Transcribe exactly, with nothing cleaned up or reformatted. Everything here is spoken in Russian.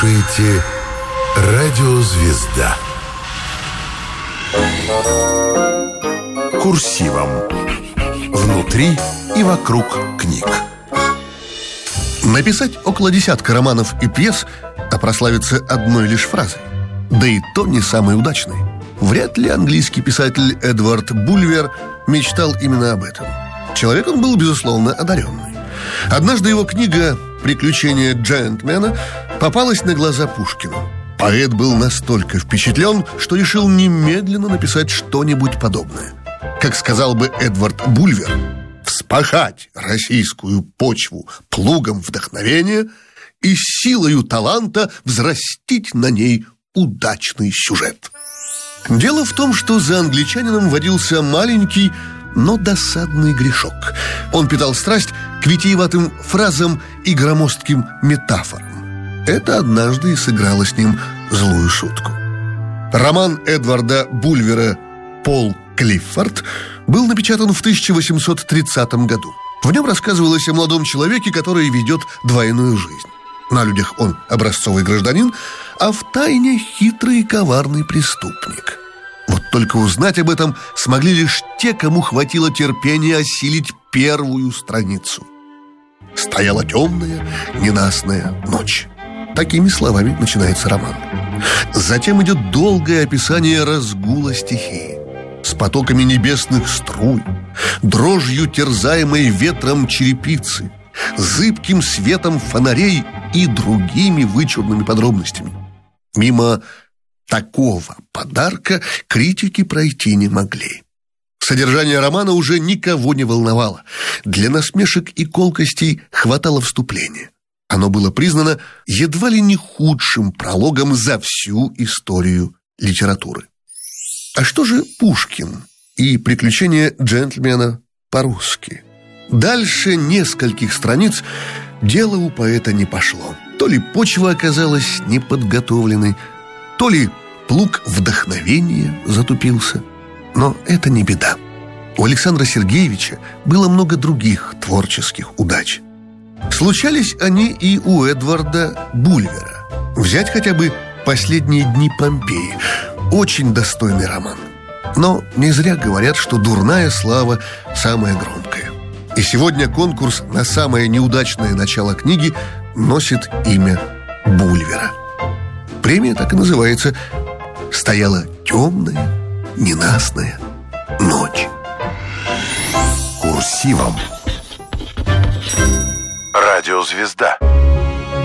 слушаете «Радио Звезда». Курсивом. Внутри и вокруг книг. Написать около десятка романов и пьес, а прославиться одной лишь фразой. Да и то не самый удачный. Вряд ли английский писатель Эдвард Бульвер мечтал именно об этом. Человек он был, безусловно, одаренный. Однажды его книга «Приключения джентльмена» попалась на глаза Пушкину. Поэт был настолько впечатлен, что решил немедленно написать что-нибудь подобное. Как сказал бы Эдвард Бульвер, вспахать российскую почву плугом вдохновения и силою таланта взрастить на ней удачный сюжет. Дело в том, что за англичанином водился маленький, но досадный грешок. Он питал страсть к витиеватым фразам и громоздким метафорам. Это однажды и сыграло с ним злую шутку. Роман Эдварда Бульвера «Пол Клиффорд» был напечатан в тысяча восемьсот тридцатом году. В нем рассказывалось о молодом человеке, который ведет двойную жизнь. На людях он образцовый гражданин, а в тайне хитрый и коварный преступник. Вот только узнать об этом смогли лишь те, кому хватило терпения осилить первую страницу. Стояла темная, ненастная ночь. Такими словами начинается роман. Затем идет долгое описание разгула стихии. С потоками небесных струй, дрожью терзаемой ветром черепицы, зыбким светом фонарей и другими вычурными подробностями. Мимо такого подарка критики пройти не могли. Содержание романа уже никого не волновало. Для насмешек и колкостей хватало вступления. Оно было признано едва ли не худшим прологом за всю историю литературы. А что же Пушкин и «Приключения джентльмена» по-русски? Дальше нескольких страниц дело у поэта не пошло. То ли почва оказалась неподготовленной, то ли плуг вдохновения затупился. Но это не беда. У Александра Сергеевича было много других творческих удач. Случались они и у Эдварда Бульвера. Взять хотя бы «Последние дни Помпеи». Очень достойный роман. Но не зря говорят, что дурная слава самая громкая. И сегодня конкурс на самое неудачное начало книги носит имя Бульвера. Премия так и называется «Стояла темная, ненастная ночь». Курсивом. Радио Звезда.